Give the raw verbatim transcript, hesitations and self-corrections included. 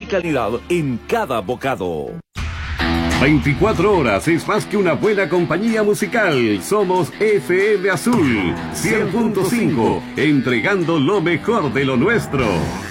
calidad en cada bocado. veinticuatro horas es más que una buena compañía musical. Somos F M Azul cien punto cinco, entregando lo mejor de lo nuestro.